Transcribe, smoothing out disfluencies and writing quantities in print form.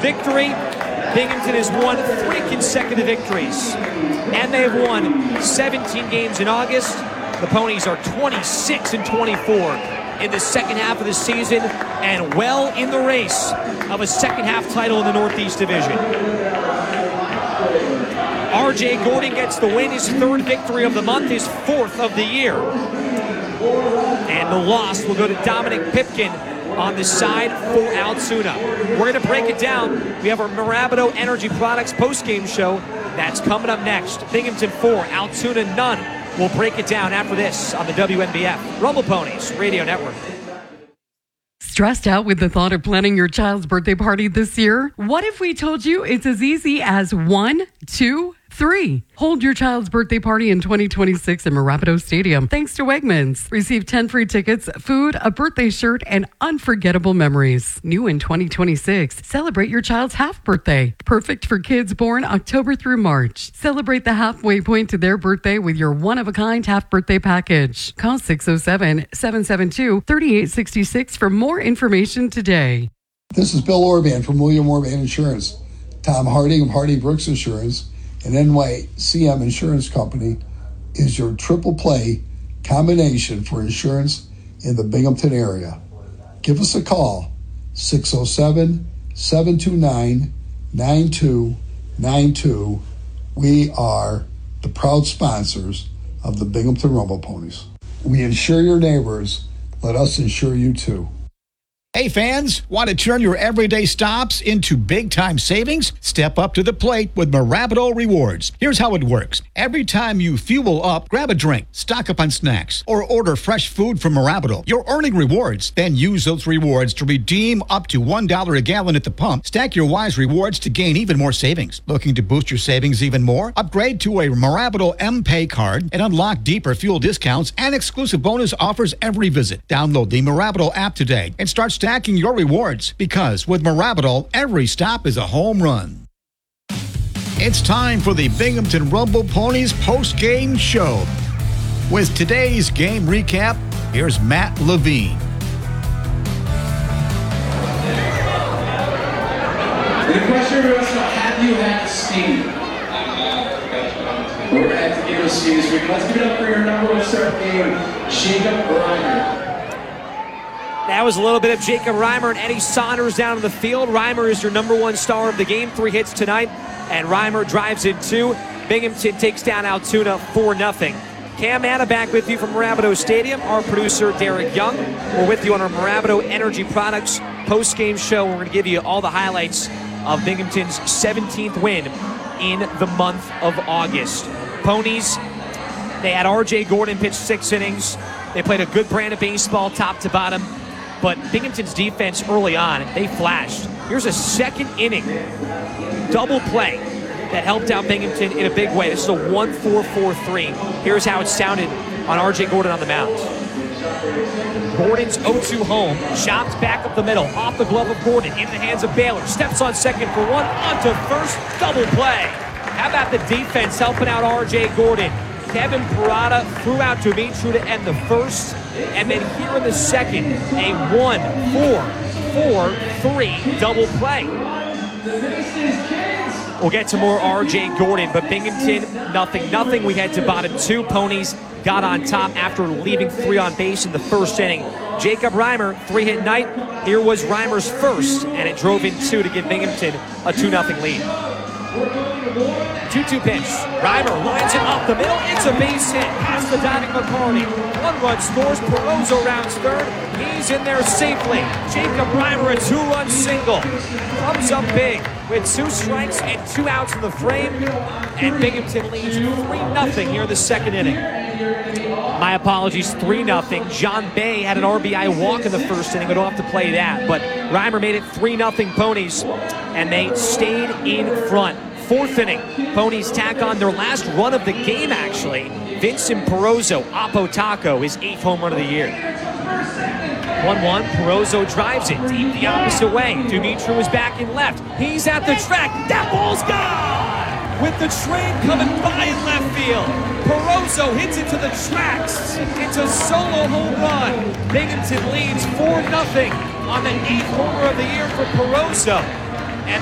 victory. Binghamton has won 3 consecutive victories, and they have won 17 games in August. The Ponies are 26-24 in the second half of the season, and well in the race of a second half title in the Northeast Division. R.J. Gordon gets the win, his 3rd victory of the month, his 4th of the year. And the loss will go to Dominic Pipkin on the side for Altoona. We're going to break it down. We have our Mirabito Energy Products post-game show. That's coming up next. Binghamton 4, Altoona none. We'll break it down after this on the WNBF Rumble Ponies Radio Network. Stressed out with the thought of planning your child's birthday party this year? What if we told you it's as easy as 1, 2, 3? Hold your child's birthday party in 2026 in Mirabito Stadium thanks to Wegmans. Receive 10 free tickets, food, a birthday shirt, and unforgettable memories. New in 2026, celebrate your child's half birthday. Perfect for kids born October through March. Celebrate the halfway point to their birthday with your one-of-a-kind half birthday package. Call 607-772-3866 for more information today. This is Bill Orban from William Orban Insurance. Tom Harding of Harding Brooks Insurance and NYCM Insurance Company is your triple play combination for insurance in the Binghamton area. Give us a call, 607-729-9292. We are the proud sponsors of the Binghamton Rumble Ponies. We insure your neighbors. Let us insure you too. Hey fans, want to turn your everyday stops into big-time savings? Step up to the plate with Mirabito Rewards. Here's how it works. Every time you fuel up, grab a drink, stock up on snacks, or order fresh food from Mirabito. You're earning rewards. Then use those rewards to redeem up to $1 a gallon at the pump. Stack your Wise rewards to gain even more savings. Looking to boost your savings even more? Upgrade to a Mirabito M-Pay card and unlock deeper fuel discounts and exclusive bonus offers every visit. Download the Mirabito app today and start stacking your rewards, because with Mirabito, every stop is a home run. It's time for the Binghamton Rumble Ponies post-game show. With today's game recap, here's Matt Levine. The question to us is, have you had a stadium? We're going to have to give us this week. Let's give it up for your number 1 start game, Jacob Reimer. That was a little bit of Jacob Reimer and Eddie Saunders down in the field. Reimer is your number 1 star of the game, 3 hits tonight, and Reimer drives in 2. Binghamton takes down Altoona 4-0. Cam Anna back with you from Mirabito Stadium. Our producer, Derek Young. We're with you on our Mirabito Energy Products post-game show. We're going to give you all the highlights of Binghamton's 17th win in the month of August. Ponies, they had R.J. Gordon pitch 6 innings. They played a good brand of baseball top to bottom. But Binghamton's defense early on, they flashed. Here's a second inning double play that helped out Binghamton in a big way. This is a 1-4-4-3. Here's how it sounded on R.J. Gordon on the mound. Gordon's 0-2 home, chopped back up the middle, off the glove of Gordon, in the hands of Baylor. Steps on second for 1, onto first, double play. How about the defense helping out R.J. Gordon? Kevin Parada threw out Dumitru to end the first, and then here in the second, a 1-4-4-3 double play. We'll get to more R.J. Gordon, but Binghamton, 0-0. We head to bottom 2. Ponies got on top after leaving 3 on base in the first inning. Jacob Reimer, 3-hit night. Here was Reimer's first, and it drove in 2 to give Binghamton a 2-0 lead. 2-2 pitch. Reimer lines it up the middle. It's a base hit past the Dominic McCarty. 1 run scores. Perozo rounds third. He's in there safely. Jacob Reimer, a 2-run single. Comes up big with 2 strikes and 2 outs in the frame. And Binghamton leads 3-0 here in the second inning. My apologies, 3-0. John Bay had an RBI walk in the first inning. I don't have to play that. But Reimer made it 3-0 Ponies, and they stayed in front. 4th inning, Ponies tack on their last run of the game, actually. Vincent Perozo, Oppo Taco, his 8th home run of the year. 1-1, Perozo drives it deep the opposite way. Dumitru is back in left. He's at the track. That ball's gone! With the train coming by in left field. Perozo hits it to the tracks. It's a solo home run. Binghamton leads 4-0 on the 8th homer of the year for Perozo.